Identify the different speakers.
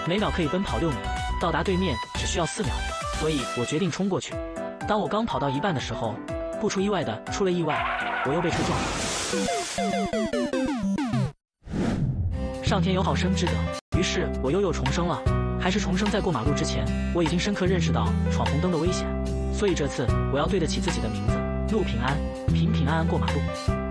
Speaker 1: 每秒可以奔跑6米，到达对面只需要4秒，所以我决定冲过去。当我刚跑到一半的时候，不出意外的出了意外，我又被车撞了。上天有好生之德，于是我又重生了。还是重生在过马路之前，我已经深刻认识到闯红灯的危险，所以这次我要对得起自己的名字，路平安，平平安安过马路。